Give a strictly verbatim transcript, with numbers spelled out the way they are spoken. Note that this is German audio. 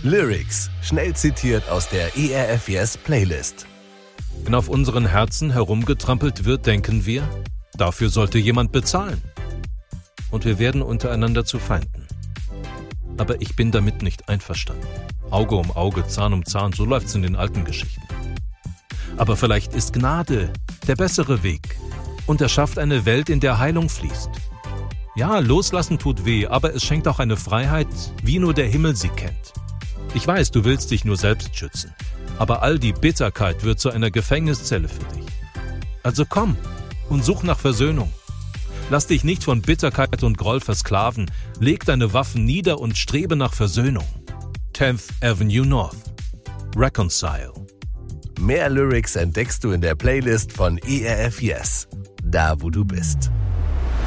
Lyrics, schnell zitiert aus der E R F Yes Playlist. Wenn auf unseren Herzen herumgetrampelt wird, denken wir, dafür sollte jemand bezahlen. Und wir werden untereinander zu Feinden. Aber ich bin damit nicht einverstanden. Auge um Auge, Zahn um Zahn, so läuft's in den alten Geschichten. Aber vielleicht ist Gnade der bessere Weg und er schafft eine Welt, in der Heilung fließt. Ja, loslassen tut weh, aber es schenkt auch eine Freiheit, wie nur der Himmel sie kennt. Ich weiß, du willst dich nur selbst schützen, aber all die Bitterkeit wird zu einer Gefängniszelle für dich. Also komm und such nach Versöhnung. Lass dich nicht von Bitterkeit und Groll versklaven, leg deine Waffen nieder und strebe nach Versöhnung. tenth Avenue North. Reconcile. Mehr Lyrics entdeckst du in der Playlist von E R F Yes, da wo du bist.